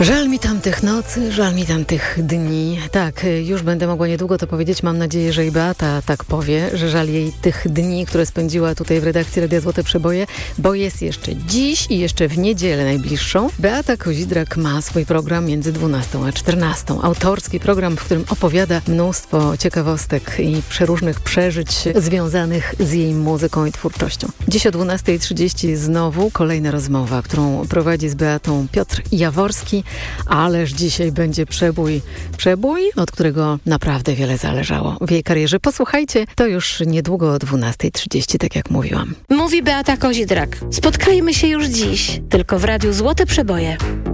Żal mi tamtych nocy, żal mi tamtych dni. Tak, już będę mogła niedługo to powiedzieć. Mam nadzieję, że i Beata tak powie, że żal jej tych dni, które spędziła tutaj w redakcji Radia Złote Przeboje, bo jest jeszcze dziś i jeszcze w niedzielę najbliższą. Beata Kozidrak ma swój program między 12 a 14. Autorski program, w którym opowiada mnóstwo ciekawostek i przeróżnych przeżyć związanych z jej muzyką i twórczością. Dziś o 12:30 znowu kolejna rozmowa, którą prowadzi z Beatą Piotr Jaworski. Ależ dzisiaj będzie przebój, od którego naprawdę wiele zależało w jej karierze. Posłuchajcie, to już niedługo o 12:30, tak jak mówiłam. Mówi Beata Kozidrak. Spotkajmy się już dziś, tylko w Radiu Złote Przeboje.